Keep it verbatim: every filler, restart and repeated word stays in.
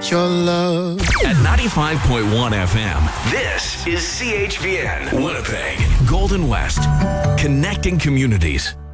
your love. At ninety-five point one F M, this is C H V N, Winnipeg, Golden West, connecting communities.